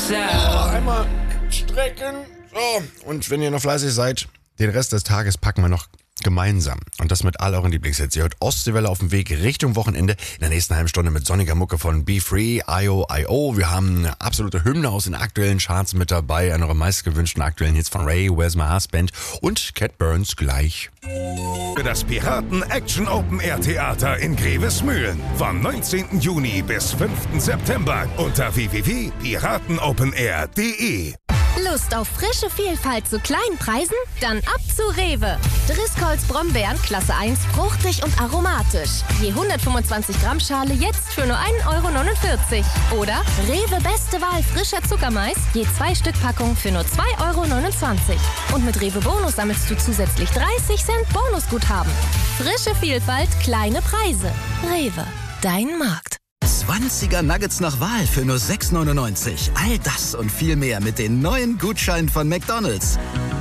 Einmal strecken. So, und wenn ihr noch fleißig seid, den Rest des Tages packen wir noch gemeinsam. Und das mit all euren Lieblingshits. Ihr hört Ostseewelle auf dem Weg Richtung Wochenende. In der nächsten halben Stunde mit sonniger Mucke von Be Free, I.O. Wir haben eine absolute Hymne aus den aktuellen Charts mit dabei. Eine eurer meistgewünschten aktuellen Hits von Ray, Where's My Husband und Cat Burns gleich. Für das Piraten Action Open Air Theater in Grevesmühlen vom 19. Juni bis 5. September unter www.piratenopenair.de. Lust auf frische Vielfalt zu kleinen Preisen? Dann ab zu Rewe. Driscolls Brombeeren Klasse 1 fruchtig und aromatisch. Je 125 Gramm Schale jetzt für nur 1,49 €. Oder Rewe Beste Wahl frischer Zuckermais. Je 2 Stück Packung für nur 2,29 €. Und mit Rewe Bonus sammelst du zusätzlich 30 Cent Bonusguthaben. Frische Vielfalt, kleine Preise. Rewe, dein Markt. 20er Nuggets nach Wahl für nur 6,99 €. All das und viel mehr mit den neuen Gutscheinen von McDonald's.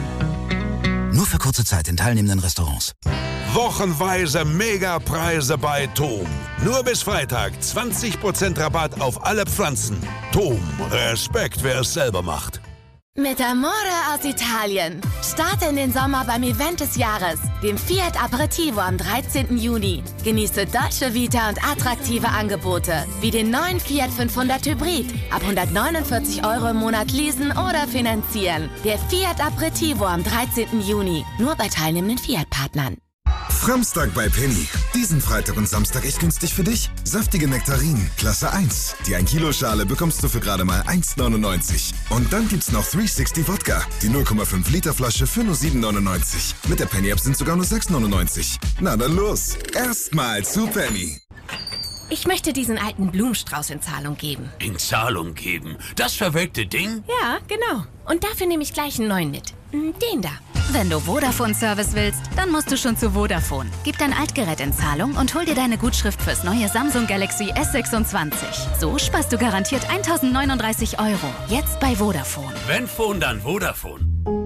Nur für kurze Zeit in teilnehmenden Restaurants. Wochenweise Megapreise bei Tom. Nur bis Freitag 20% Rabatt auf alle Pflanzen. Tom, Respekt, wer es selber macht. Mit Amore aus Italien. Starte in den Sommer beim Event des Jahres, dem Fiat Aperitivo am 13. Juni. Genieße Dolce Vita und attraktive Angebote, wie den neuen Fiat 500 Hybrid. Ab 149 € im Monat leasen oder finanzieren. Der Fiat Aperitivo am 13. Juni. Nur bei teilnehmenden Fiat-Partnern. Framstag bei Penny. Diesen Freitag und Samstag echt günstig für dich. Saftige Nektarinen, Klasse 1. Die 1 Kilo Schale bekommst du für gerade mal 1,99 €. Und dann gibt's noch 360 Wodka. Die 0,5 Liter Flasche für nur 7,99 €. Mit der Penny App sind sogar nur 6,99 €. Na dann los. Erstmal zu Penny. Ich möchte diesen alten Blumenstrauß in Zahlung geben. In Zahlung geben? Das verwelkte Ding? Ja, genau. Und dafür nehme ich gleich einen neuen mit. Den da. Wenn du Vodafone-Service willst, dann musst du schon zu Vodafone. Gib dein Altgerät in Zahlung und hol dir deine Gutschrift fürs neue Samsung Galaxy S26. So sparst du garantiert 1.039 €. Jetzt bei Vodafone. Wenn Phone, dann Vodafone.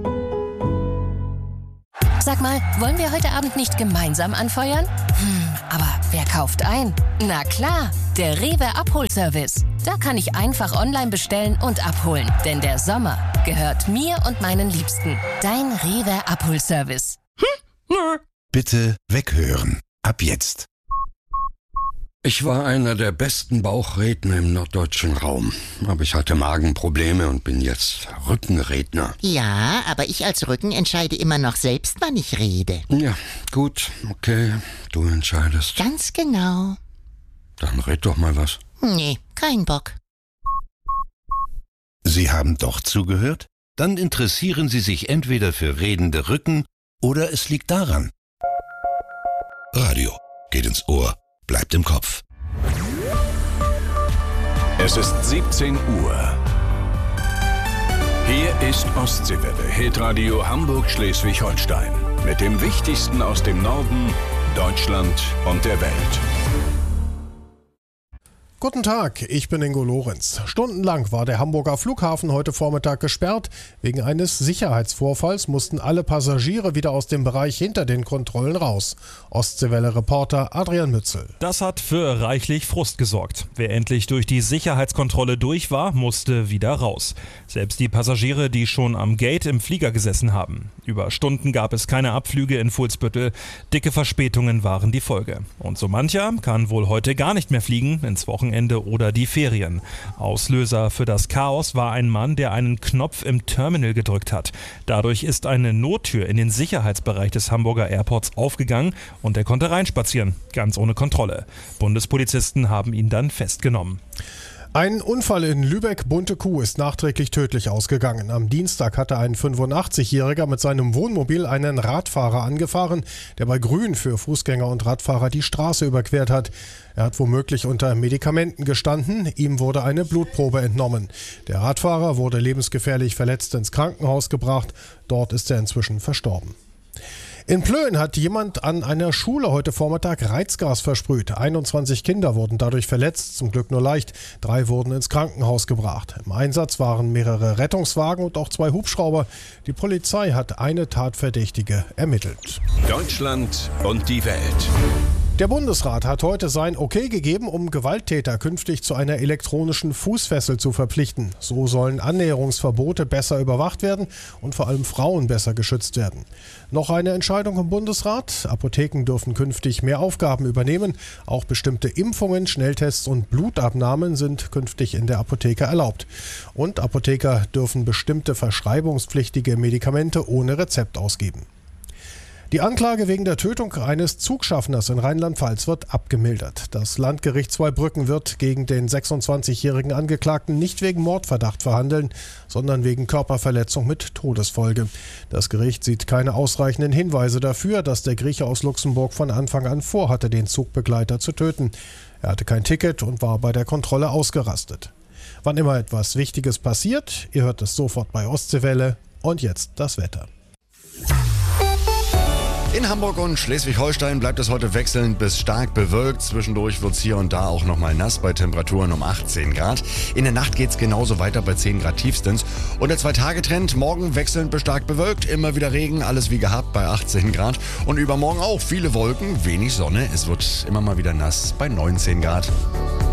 Sag mal, wollen wir heute Abend nicht gemeinsam anfeuern? Aber wer kauft ein? Na klar, der Rewe Abholservice. Da kann ich einfach online bestellen und abholen. Denn der Sommer gehört mir und meinen Liebsten. Dein Rewe Abholservice. Bitte weghören. Ab jetzt. Ich war einer der besten Bauchredner im norddeutschen Raum. Aber ich hatte Magenprobleme und bin jetzt Rückenredner. Ja, aber ich als Rücken entscheide immer noch selbst, wann ich rede. Ja, gut, okay, du entscheidest. Ganz genau. Dann red doch mal was. Nee, kein Bock. Sie haben doch zugehört? Dann interessieren Sie sich entweder für redende Rücken oder es liegt daran. Radio geht ins Ohr, bleibt im Kopf. Es ist 17 Uhr. Hier ist Ostseewelle, Hitradio Hamburg-Schleswig-Holstein. Mit dem Wichtigsten aus dem Norden, Deutschland und der Welt. Guten Tag, ich bin Ingo Lorenz. Stundenlang war der Hamburger Flughafen heute Vormittag gesperrt. Wegen eines Sicherheitsvorfalls mussten alle Passagiere wieder aus dem Bereich hinter den Kontrollen raus. Ostseewelle-Reporter Adrian Mützel. Das hat für reichlich Frust gesorgt. Wer endlich durch die Sicherheitskontrolle durch war, musste wieder raus. Selbst die Passagiere, die schon am Gate im Flieger gesessen haben. Über Stunden gab es keine Abflüge in Fuhlsbüttel. Dicke Verspätungen waren die Folge. Und so mancher kann wohl heute gar nicht mehr fliegen ins Wochenende oder die Ferien. Auslöser für das Chaos war ein Mann, der einen Knopf im Terminal gedrückt hat. Dadurch ist eine Nottür in den Sicherheitsbereich des Hamburger Airports aufgegangen und er konnte reinspazieren, ganz ohne Kontrolle. Bundespolizisten haben ihn dann festgenommen. Ein Unfall in Lübeck-Bunte-Kuh ist nachträglich tödlich ausgegangen. Am Dienstag hatte ein 85-Jähriger mit seinem Wohnmobil einen Radfahrer angefahren, der bei Grün für Fußgänger und Radfahrer die Straße überquert hat. Er hat womöglich unter Medikamenten gestanden. Ihm wurde eine Blutprobe entnommen. Der Radfahrer wurde lebensgefährlich verletzt ins Krankenhaus gebracht. Dort ist er inzwischen verstorben. In Plön hat jemand an einer Schule heute Vormittag Reizgas versprüht. 21 Kinder wurden dadurch verletzt, zum Glück nur leicht. 3 wurden ins Krankenhaus gebracht. Im Einsatz waren mehrere Rettungswagen und auch 2 Hubschrauber. Die Polizei hat eine Tatverdächtige ermittelt. Deutschland und die Welt. Der Bundesrat hat heute sein Okay gegeben, um Gewalttäter künftig zu einer elektronischen Fußfessel zu verpflichten. So sollen Annäherungsverbote besser überwacht werden und vor allem Frauen besser geschützt werden. Noch eine Entscheidung im Bundesrat. Apotheken dürfen künftig mehr Aufgaben übernehmen. Auch bestimmte Impfungen, Schnelltests und Blutabnahmen sind künftig in der Apotheke erlaubt. Und Apotheker dürfen bestimmte verschreibungspflichtige Medikamente ohne Rezept ausgeben. Die Anklage wegen der Tötung eines Zugschaffners in Rheinland-Pfalz wird abgemildert. Das Landgericht Zweibrücken wird gegen den 26-jährigen Angeklagten nicht wegen Mordverdacht verhandeln, sondern wegen Körperverletzung mit Todesfolge. Das Gericht sieht keine ausreichenden Hinweise dafür, dass der Grieche aus Luxemburg von Anfang an vorhatte, den Zugbegleiter zu töten. Er hatte kein Ticket und war bei der Kontrolle ausgerastet. Wann immer etwas Wichtiges passiert, ihr hört es sofort bei Ostseewelle. Und jetzt das Wetter. In Hamburg und Schleswig-Holstein bleibt es heute wechselnd bis stark bewölkt. Zwischendurch wird es hier und da auch nochmal nass bei Temperaturen um 18 Grad. In der Nacht geht es genauso weiter bei 10 Grad tiefstens. Und der 2-Tage-Trend, morgen wechselnd bis stark bewölkt, immer wieder Regen, alles wie gehabt bei 18 Grad. Und übermorgen auch viele Wolken, wenig Sonne. Es wird immer mal wieder nass bei 19 Grad.